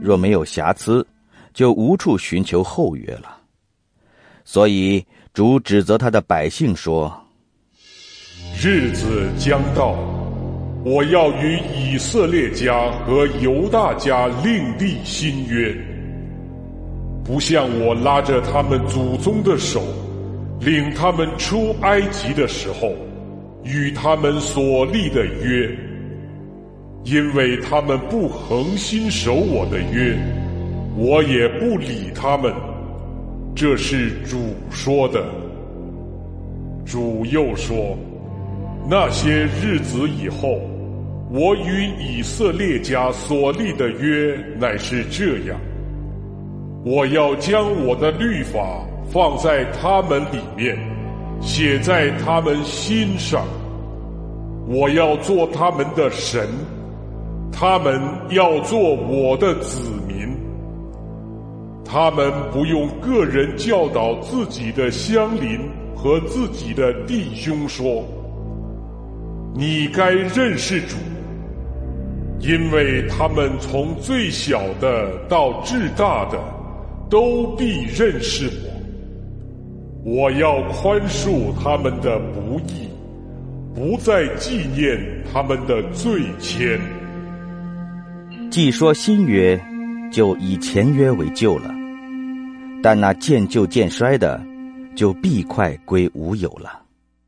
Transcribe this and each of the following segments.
若没有瑕疵，就无处寻求后约了。所以主指责他的百姓说： 日子将到，我要与以色列家和犹大家另立新约，不像我拉着他们祖宗的手，领他们出埃及的时候，与他们所立的约，因为他们不恒心守我的约，我也不理他们。这是主说的。主又说，那些日子以后，我与以色列家所立的约乃是这样：我要将我的律法放在他们里面，写在他们心上。我要做他们的神，他们要做我的子民。他们不用个人教导自己的乡邻和自己的弟兄说，你该认识主，因为他们从最小的到至大的都必认识我。我要宽恕他们的不义，不再纪念他们的罪愆。 既说新约，就以前约为旧了，但那渐旧渐衰的，就必快归无有了。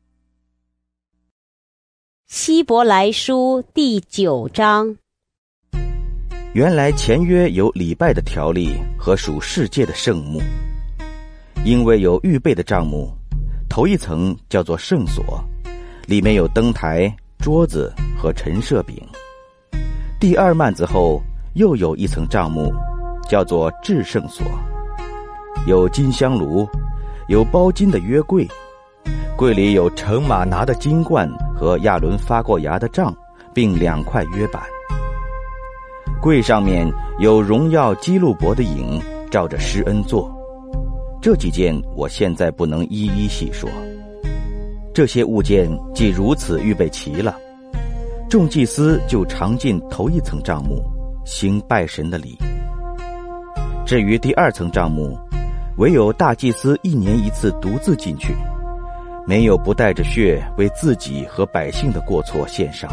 希伯来书第9章。 原来前约有礼拜的条例和属世界的圣幕，因为有预备的帐幕，头一层叫做圣所，里面有灯台、桌子和陈设饼。第二幔子后又有一层帐幕，叫做至圣所，有金香炉，有包金的约柜，柜里有盛玛拿的金罐和亚伦发过芽的杖，并2块约板。柜上面有荣耀基路伯的影，照着施恩座。这几件我现在不能一一细说。这些物件既如此预备齐了，众祭司就常进头一层帐幕，行拜神的礼。至于第二层帐幕，唯有大祭司1年1次独自进去，没有不带着血为自己和百姓的过错献上。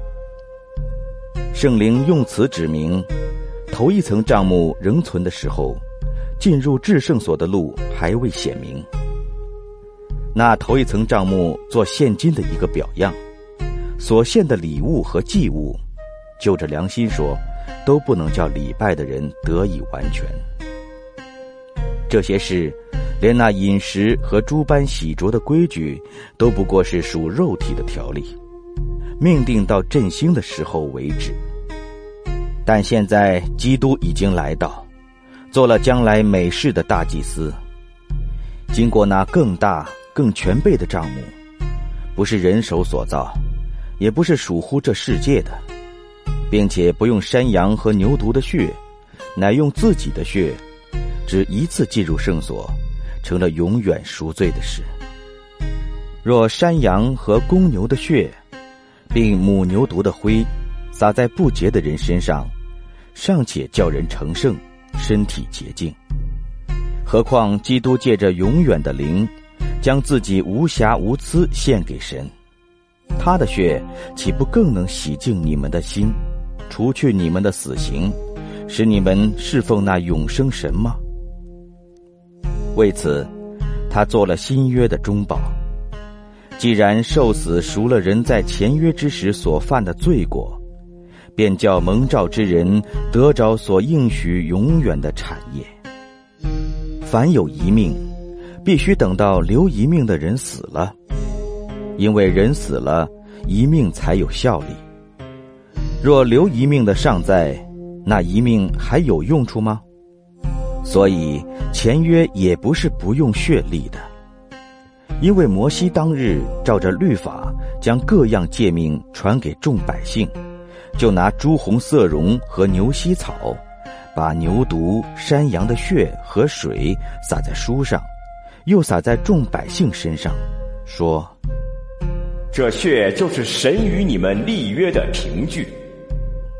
圣灵用此指明，头一层帐幕仍存的时候，进入至圣所的路还未显明。那头一层帐幕做现今的一个表样，所献的礼物和祭物，就着良心说，都不能叫礼拜的人得以完全。这些事，连那饮食和诸般洗濯的规矩，都不过是属肉体的条例，命定到振兴的时候为止。但现在基督已经来到，做了将来美事的大祭司，经过那更大更全备的帐幕，不是人手所造，也不是属乎这世界的，并且不用山羊和牛犊的血，乃用自己的血，只一次进入圣所，成了永远赎罪的事。若山羊和公牛的血，并母牛犊的灰，撒在不洁的人身上，尚且叫人成圣，身体洁净，何况基督借着永远的灵，将自己无瑕无疵献给神，他的血岂不更能洗净你们的心，除去你们的死刑，使你们侍奉那永生神吗？为此，他做了新约的中保。既然受死赎了人在前约之时所犯的罪过，便叫蒙召之人得着所应许永远的产业。凡有遗命，必须等到留遗命的人死了，因为人死了，遗命才有效力。若留遗命的尚在，那遗命还有用处吗？所以前约也不是不用血立的，因为摩西当日照着律法将各样诫命传给众百姓，就拿朱红色绒和牛膝草，把牛犊、山羊的血和水洒在书上，又洒在众百姓身上，说： 这血就是神与你们立约的凭据。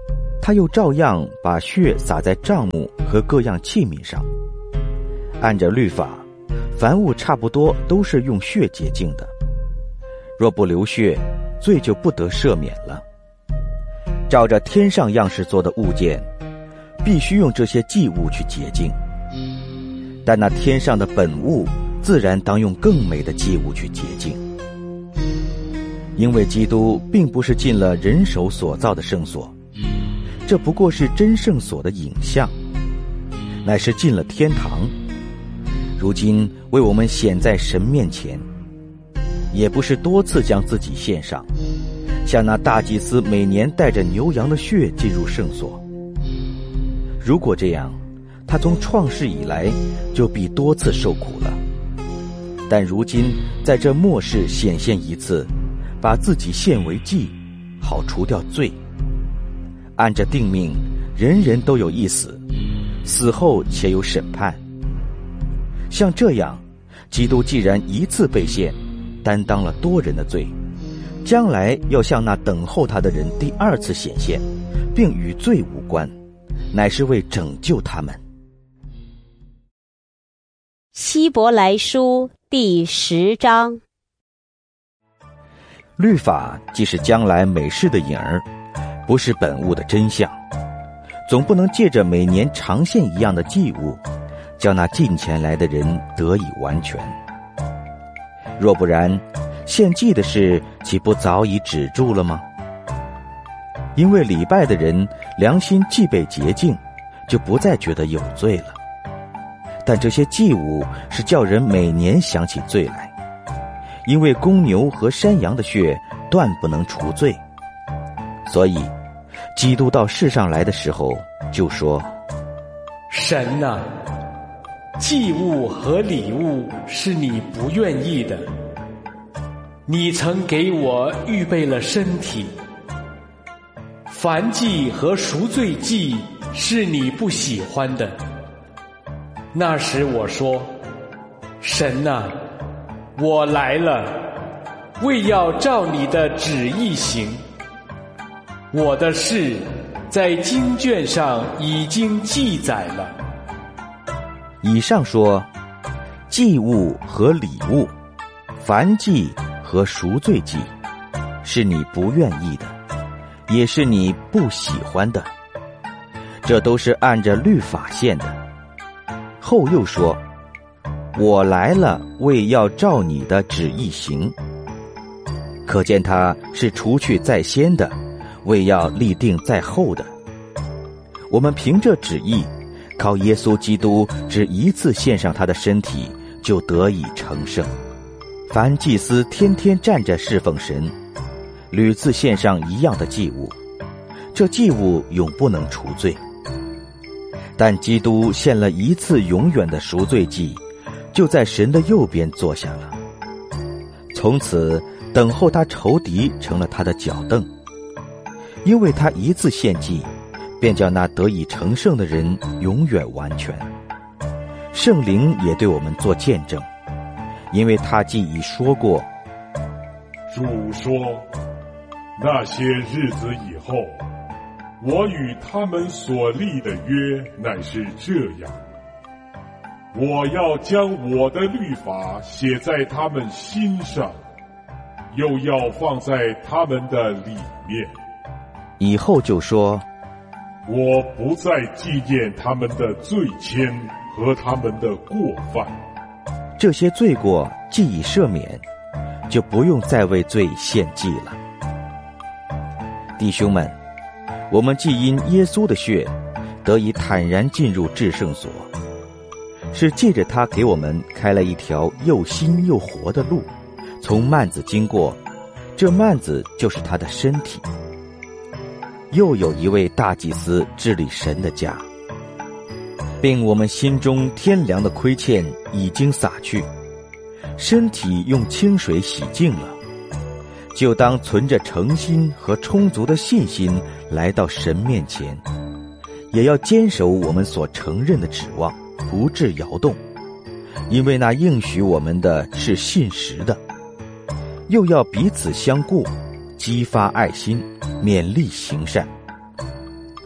他又照样把血洒在帐幕和各样器皿上。按着律法，凡物差不多都是用血洁净的，若不流血，罪就不得赦免了。照着天上样式做的物件，必须用这些祭物去洁净，但那天上的本物自然当用更美的祭物去洁净。因为基督并不是进了人手所造的圣所，这不过是真圣所的影像，乃是进了天堂，如今为我们显在神面前，也不是多次将自己献上，像那大祭司每年带着牛羊的血进入圣所。如果这样，他从创世以来就必多次受苦了，但如今在这末世显现一次，把自己献为祭，好除掉罪。按着定命，人人都有一死，死后且有审判。像这样，基督既然一次被献，担当了多人的罪，将来要向那等候他的人第二次显现，并与罪无关，乃是为拯救他们。 希伯来书第10章。 律法既是将来美事的影儿，不是本物的真相，总不能借着每年常献一样的祭物，叫那近前来的人得以完全。若不然，献祭的事岂不早已止住了吗？因为礼拜的人良心既被洁净，就不再觉得有罪了。但这些祭物是叫人每年想起罪来，因为公牛和山羊的血断不能除罪。所以基督到世上来的时候就说： 神啊，祭物和礼物是你不愿意的，你曾给我预备了身体。燔祭和赎罪祭是你不喜欢的。那时我说：神啊，我来了，为要照你的旨意行。我的事在经卷上已经记载了。 以上说，祭物和礼物，燔祭和赎罪祭，是你不愿意的，也是你不喜欢的，这都是按着律法献的。后又说：我来了，为要照你的旨意行。可见他是除去在先的，为要立定在后的。我们凭着旨意，靠耶稣基督只一次献上他的身体，就得以成圣。凡祭司天天站着侍奉神，屡次献上一样的祭物，这祭物永不能除罪。但基督献了一次永远的赎罪祭，就在神的右边坐下了。从此等候他仇敌成了他的脚凳，因为他一次献祭，便叫那得以成圣的人永远完全。圣灵也对我们做见证，因为他既已说过： 主说，那些日子以后，我与他们所立的约乃是这样，我要将我的律法写在他们心上，又要放在他们的里面。 以后就说： 我不再纪念他们的罪愆和他们的过犯。 这些罪过既已赦免，就不用再为罪献祭了。弟兄们，我们既因耶稣的血得以坦然进入至圣所，是借着他给我们开了一条又新又活的路，从幔子经过，这幔子就是他的身体。又有一位大祭司治理神的家，并我们心中天良的亏欠已经洒去，身体用清水洗净了，就当存着诚心和充足的信心来到神面前，也要坚守我们所承认的指望，不致摇动，因为那应许我们的是信实的。又要彼此相顾，激发爱心，勉励行善。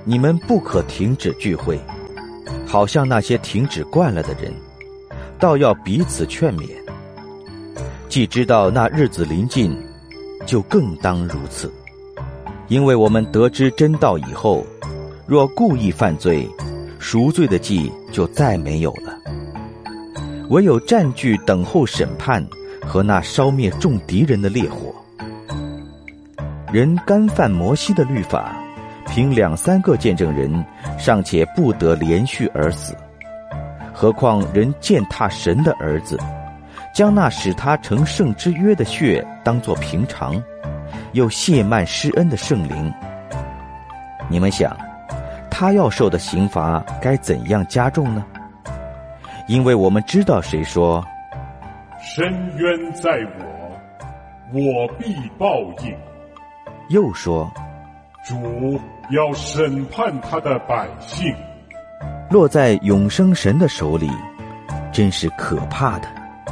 你们不可停止聚会，好像那些停止惯了的人，倒要彼此劝勉。既知道那日子临近，就更当如此。因为我们得知真道以后，若故意犯罪，赎罪的祭就再没有了，唯有占据等候审判和那烧灭众敌人的烈火。人干犯摩西的律法，凭2-3个见证人尚且不得连续而死，何况人践踏神的儿子，将那使他成圣之约的血当作平常，又亵慢施恩的圣灵。你们想，他要受的刑罚该怎样加重呢？因为我们知道谁说， 深渊在我必报应。 又说， 主要审判他的百姓。 落在永生神的手里，真是可怕的。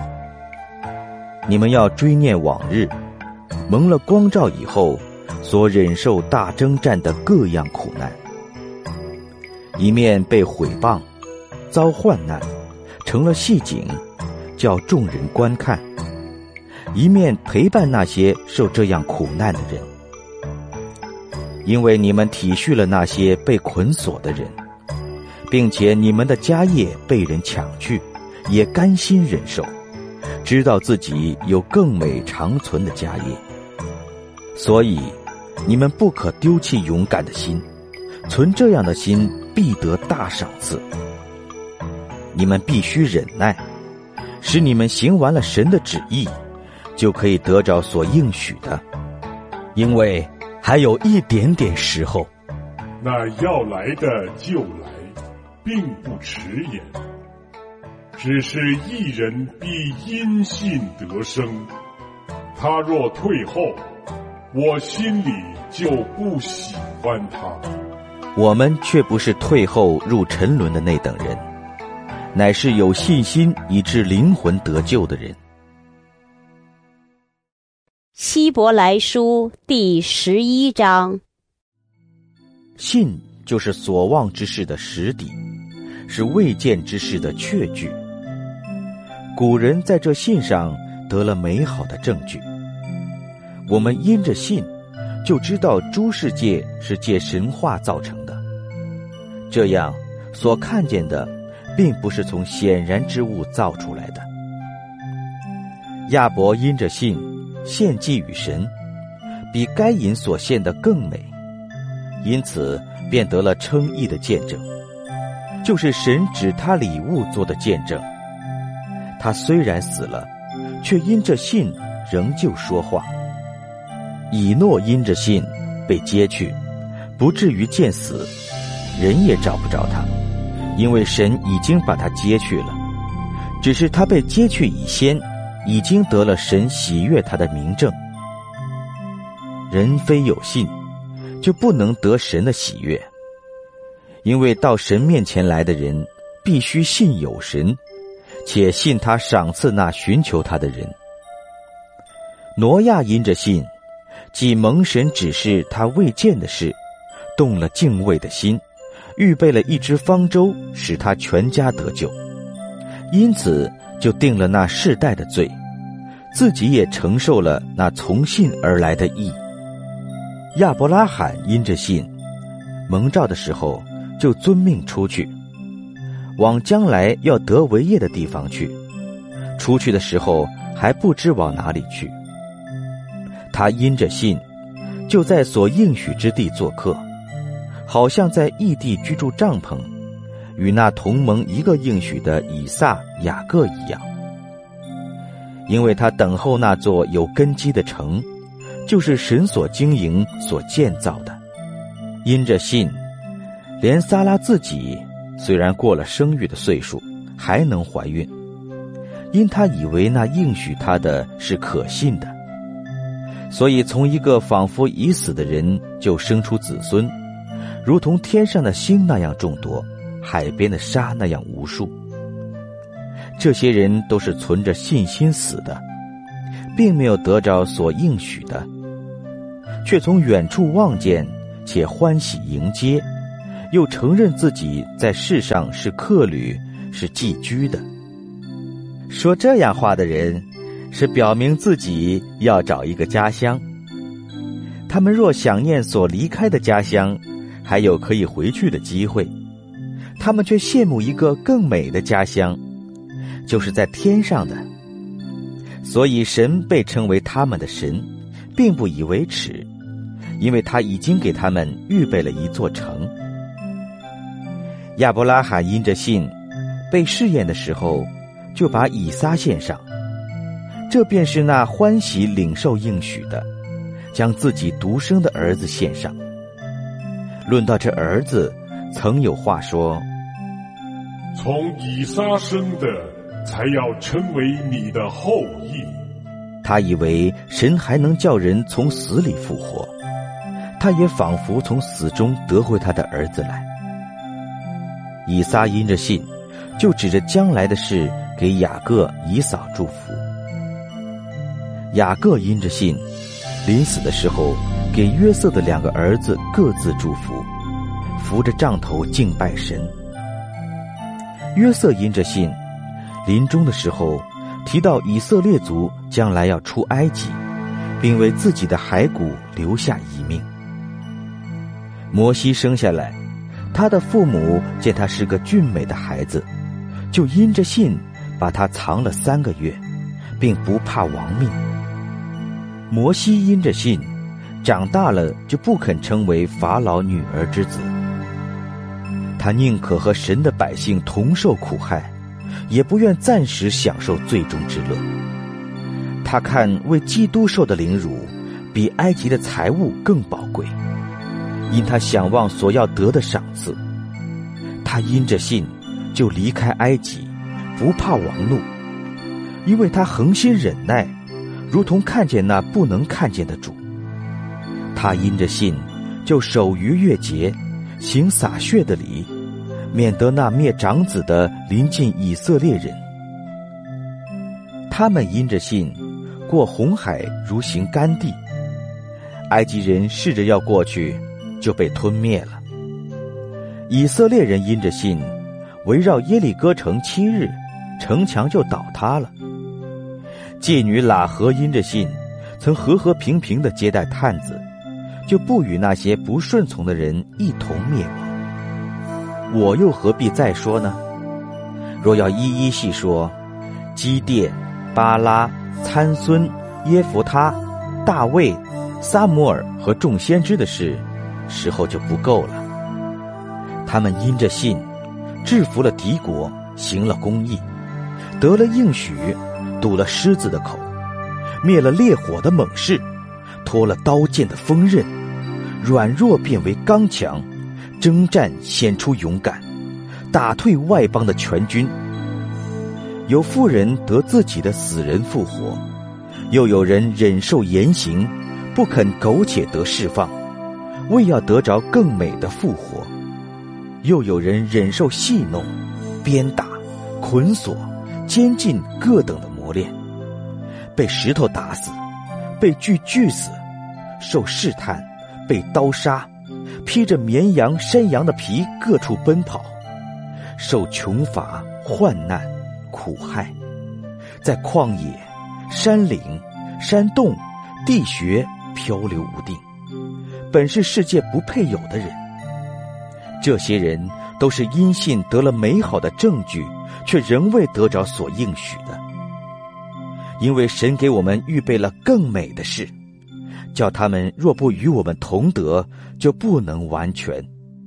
你们要追念往日，蒙了光照以后所忍受大征战的各样苦难，一面被毁谤，遭患难，成了戏景，叫众人观看；一面陪伴那些受这样苦难的人。因为你们体恤了那些被捆锁的人，并且你们的家业被人抢去，也甘心忍受，知道自己有更美长存的家业。所以你们不可丢弃勇敢的心，存这样的心必得大赏赐。你们必须忍耐，使你们行完了神的旨意，就可以得着所应许的。因为还有一点点时候， 那要来的就来，并不迟延。只是一人必因信得生，他若退后，我心里就不喜欢他。 我们却不是退后入沉沦的那等人，乃是有信心以致灵魂得救的人。 希伯来书第11章。 信就是所望之事的实底，是未见之事的确据。古人在这信上得了美好的证据。我们因着信，就知道诸世界是借神话造成的。这样所看见的，并不是从显然之物造出来的。亚伯因着信献祭与神，比该隐所献的更美，因此便得了称义的见证，就是神指他礼物做的见证。他虽然死了，却因着信仍旧说话。以诺因着信被接去，不至于见死，人也找不着他，因为神已经把他接去了。只是他被接去以先，已经得了神喜悦他的明证。人非有信，就不能得神的喜悦，因为到神面前来的人，必须信有神，且信他赏赐那寻求他的人。挪亚因着信，既蒙神指示他未见的事，动了敬畏的心，预备了一只方舟，使他全家得救，因此就定了那世代的罪，自己也承受了那从信而来的义。亚伯拉罕因着信，蒙召的时候就遵命出去，往将来要得为业的地方去，出去的时候还不知往哪里去。他因着信，就在所应许之地做客，好像在异地居住帐篷，与那同蒙一个应许的以撒、雅各一样。因为他等候那座有根基的城，就是神所经营、所建造的。因着信，连撒拉自己虽然过了生育的岁数，还能怀孕，因他以为那应许他的是可信的。所以从一个仿佛已死的人就生出子孙，如同天上的星那样众多，海边的沙那样无数。这些人都是存着信心死的，并没有得着所应许的，却从远处望见，且欢喜迎接， 又承认自己在世上是客旅，是寄居的。说这样话的人，是表明自己要找一个家乡。他们若想念所离开的家乡，还有可以回去的机会，他们却羡慕一个更美的家乡，就是在天上的。所以神被称为他们的神，并不以为耻，因为他已经给他们预备了一座城。亚伯拉罕因着信被试验的时候，就把以撒献上，这便是那欢喜领受应许的，将自己独生的儿子献上。论到这儿子，曾有话说： 从以撒生的，才要成为你的后裔。 他以为神还能叫人从死里复活，他也仿佛从死中得回他的儿子来。以撒因着信，就指着将来的事给雅各、以扫祝福。雅各因着信，临死的时候给约瑟的2个儿子各自祝福，扶着杖头敬拜神。约瑟因着信，临终的时候提到以色列族将来要出埃及，并为自己的骸骨留下遗命。摩西生下来，他的父母见他是个俊美的孩子，就因着信把他藏了3个月，并不怕亡命。摩西因着信长大了，就不肯称为法老女儿之子，他宁可和神的百姓同受苦害，也不愿暂时享受最终之乐。他看为基督受的凌辱，比埃及的财物更宝贵，因他想望所要得的赏赐。他因着信就离开埃及，不怕王怒，因为他恒心忍耐，如同看见那不能看见的主。他因着信就守逾越节，行洒血的礼，免得那灭长子的临近以色列人。他们因着信过红海，如行干地，埃及人试着要过去，就被吞灭了。以色列人因着信围绕耶利哥城7日，城墙就倒塌了。妓女喇合因着信曾和和平平地接待探子，就不与那些不顺从的人一同灭亡。我又何必再说呢？若要一一细说，基甸、巴拉、参孙、耶弗他、大卫、撒母耳和众先知的事，时候就不够了。他们因着信制服了敌国，行了公义，得了应许，堵了狮子的口，灭了烈火的猛士，脱了刀剑的锋刃，软弱变为刚强，征战显出勇敢，打退外邦的全军。有妇人得自己的死人复活，又有人忍受严刑，不肯苟且得释放，为要得着更美的复活。又有人忍受戏弄、鞭打、捆锁、监禁各等的磨练，被石头打死，被锯死，受试探，被刀杀，披着绵羊、山羊的皮各处奔跑，受穷乏、患难、苦害，在旷野、山岭、山洞、地穴漂流无定，本是世界不配有的人。这些人都是因信得了美好的证据，却仍未得着所应许的。因为神给我们预备了更美的事，叫他们若不与我们同得，就不能完全。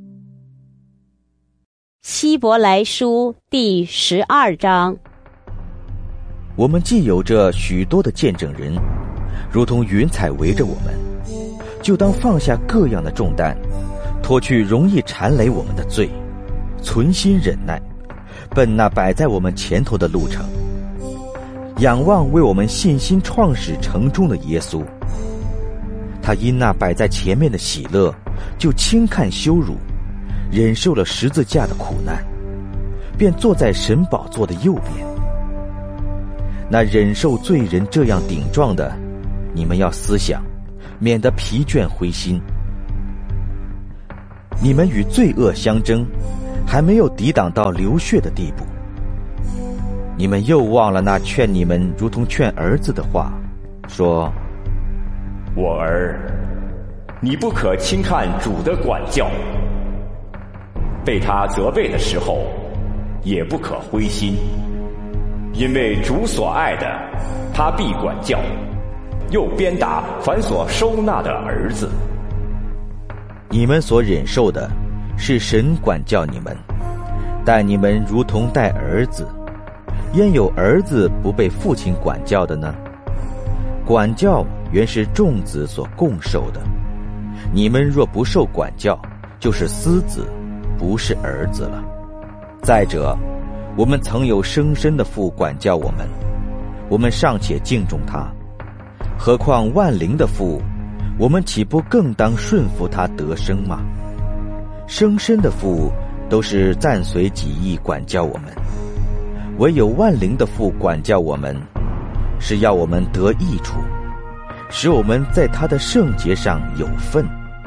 希伯来书第12章。 我们既有着许多的见证人，如同云彩围着我们，就当放下各样的重担，脱去容易缠累我们的罪，存心忍耐，奔那摆在我们前头的路程，仰望为我们信心创始成终的耶稣。他因那摆在前面的喜乐，就轻看羞辱，忍受了十字架的苦难，便坐在神宝座的右边。那忍受罪人这样顶撞的，你们要思想，免得疲倦灰心。 你们与罪恶相争，还没有抵挡到流血的地步。你们又忘了那劝你们如同劝儿子的话，说： 我儿，你不可轻看主的管教，被他责备的时候，也不可灰心，因为主所爱的，他必管教，又鞭打凡所收纳的儿子。 你们所忍受的，是神管教你们，待你们如同待儿子。焉有儿子不被父亲管教的呢？管教原是众子所共受的。你们若不受管教，就是私子，不是儿子了。再者，我们曾有生身的父管教我们，我们尚且敬重他，何况万灵的父，我们岂不更当顺服他得生吗？生身的父都是暂随己意管教我们，唯有万灵的父管教我们，是要我们得益处，使我们在他的圣洁上有份。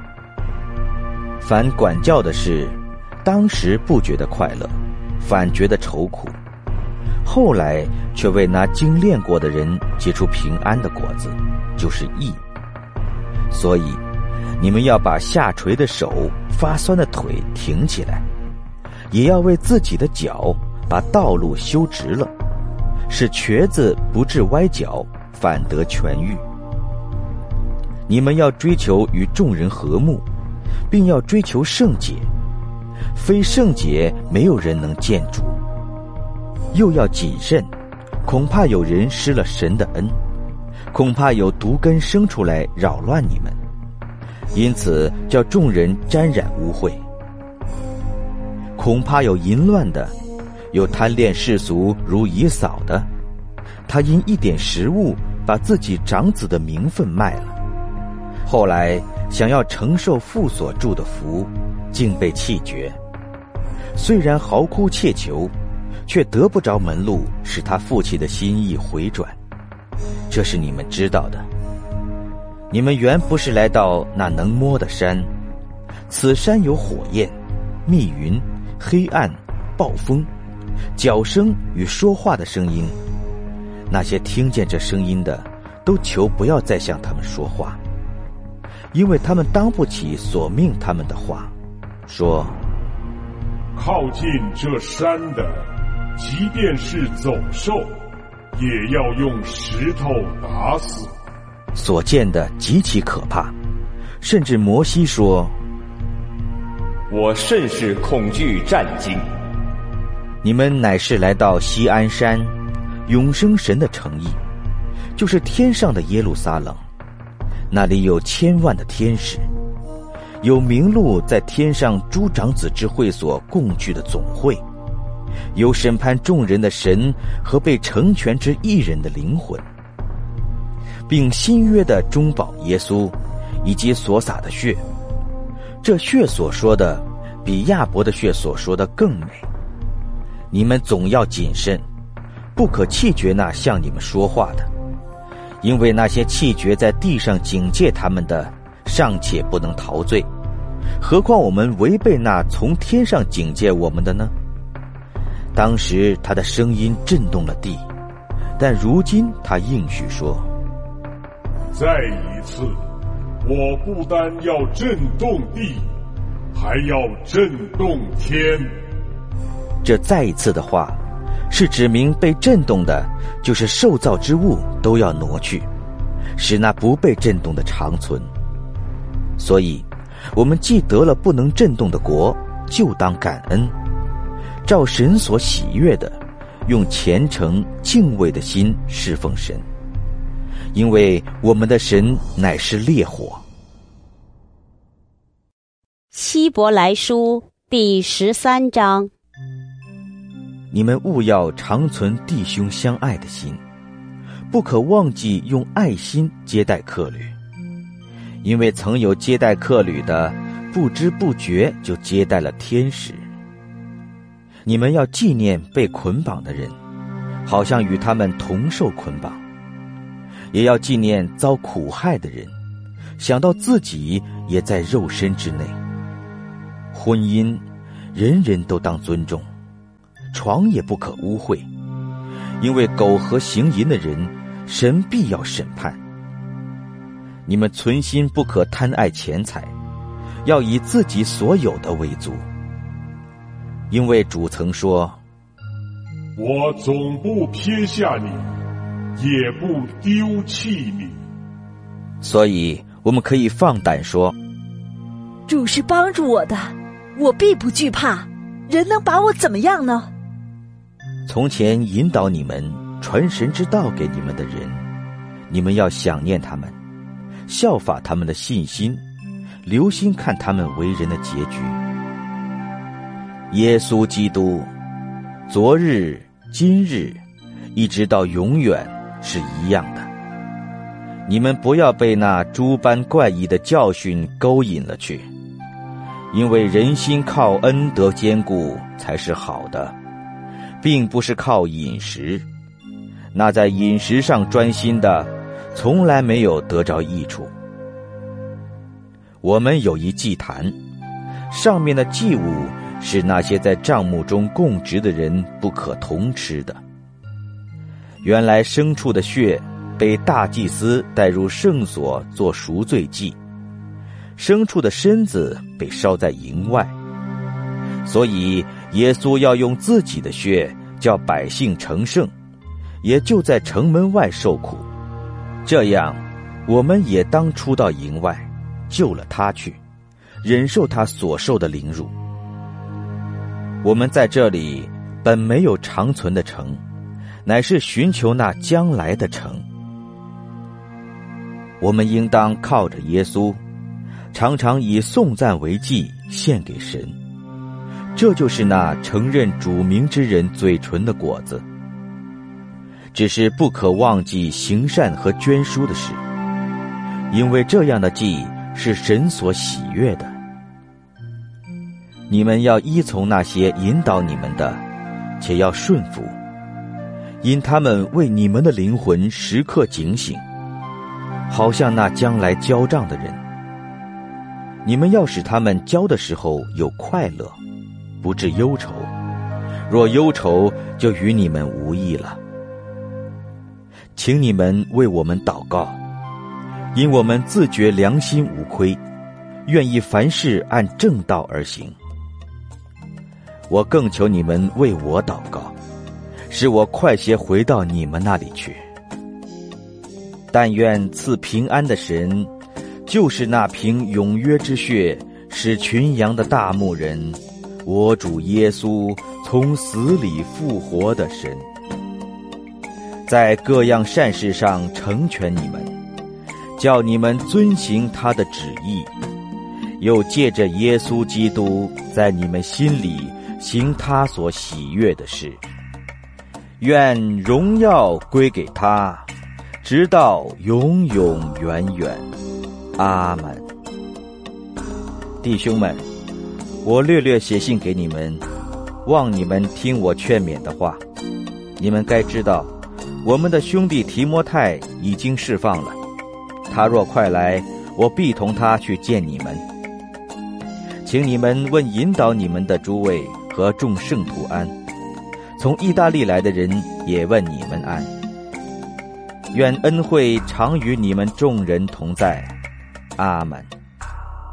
凡管教的事，当时不觉得快乐，反觉得愁苦，后来却为那精炼过的人结出平安的果子，就是义。所以你们要把下垂的手、发酸的腿挺起来，也要为自己的脚把道路修直了，使瘸子不致歪脚，反得痊愈。你们要追求与众人和睦，并要追求圣洁，非圣洁没有人能见主。又要谨慎，恐怕有人失了神的恩，恐怕有毒根生出来扰乱你们，因此叫众人沾染污秽。恐怕有淫乱的，有贪恋世俗如以扫的，他因一点食物把自己长子的名分卖了，后来想要承受父所祝的福，竟被弃绝。虽然嚎哭切求，却得不着门路，使他父亲的心意回转。这是你们知道的。你们原不是来到那能摸的山，此山有火焰、密云、黑暗、暴风、脚声与说话的声音。那些听见这声音的，都求不要再向他们说话，因为他们当不起所命他们的话，说： 靠近这山的，即便是走兽，也要用石头打死。 所见的极其可怕，甚至摩西说： 我甚是恐惧战惊。 你们乃是来到锡安山，永生神的城邑，就是天上的耶路撒冷，那里有千万的天使，有名录在天上诸长子之会所共聚的总会，有审判众人的神和被成全之义人的灵魂，并新约的中保耶稣，以及所洒的血。这血所说的，比亚伯的血所说的更美。你们总要谨慎，不可弃绝那向你们说话的，因为那些弃绝在地上警戒他们的，尚且不能逃罪，何况我们违背那从天上警戒我们的呢？当时他的声音震动了地，但如今他应许说： 再一次，我不单要震动地，还要震动天。 这再一次的话，是指明被震动的，就是受造之物都要挪去，使那不被震动的长存。所以我们既得了不能震动的国，就当感恩，照神所喜悦的，用虔诚敬畏的心侍奉神，因为我们的神乃是烈火。 希伯来书第13章。 你们务要常存弟兄相爱的心，不可忘记用爱心接待客旅，因为曾有接待客旅的，不知不觉就接待了天使。你们要纪念被捆绑的人，好像与他们同受捆绑，也要纪念遭苦害的人，想到自己也在肉身之内。 婚姻，人人都当尊重，床也不可污秽，因为苟合行淫的人，神必要审判。你们存心不可贪爱钱财，要以自己所有的为足。因为主曾说， 我总不撇下你，也不丢弃你。 所以我们可以放胆说， 主是帮助我的，我必不惧怕，人能把我怎么样呢？ 从前引导你们传神之道给你们的人，你们要想念他们，效法他们的信心，留心看他们为人的结局。耶稣基督昨日今日一直到永远是一样的。你们不要被那诸般怪异的教训勾引了去，因为人心靠恩得坚固才是好的，并不是靠饮食。那在饮食上专心的，从来没有得着益处。我们有一祭坛，上面的祭物是那些在帐幕中供职的人不可同吃的。原来牲畜的血被大祭司带入圣所做赎罪祭，牲畜的身子被烧在营外，所以耶稣要用自己的血叫百姓成圣，也就在城门外受苦。这样我们也当出到营外，救了他去，忍受他所受的凌辱。我们在这里本没有长存的城，乃是寻求那将来的城。我们应当靠着耶稣，常常以颂赞为祭献给神，这就是那承认主名之人嘴唇的果子。只是不可忘记行善和捐书的事，因为这样的祭是神所喜悦的。你们要依从那些引导你们的，且要顺服，因他们为你们的灵魂时刻警醒，好像那将来交账的人。你们要使他们交的时候有快乐，不致忧愁，若忧愁，就与你们无益了。请你们为我们祷告，因我们自觉良心无亏，愿意凡事按正道而行。我更求你们为我祷告，使我快些回到你们那里去。但愿赐平安的神，就是那凭永约之血使群羊的大牧人，我主耶稣从死里复活的神，在各样善事上成全你们，叫你们遵行他的旨意，又借着耶稣基督在你们心里行他所喜悦的事。愿荣耀归给他，直到永永远远。阿们。弟兄们，我略略写信给你们，望你们听我劝勉的话。你们该知道，我们的兄弟提摩太已经释放了，他若快来，我必同他去见你们。请你们问引导你们的诸位和众圣徒安，从意大利来的人也问你们安。愿恩惠常与你们众人同在。阿们。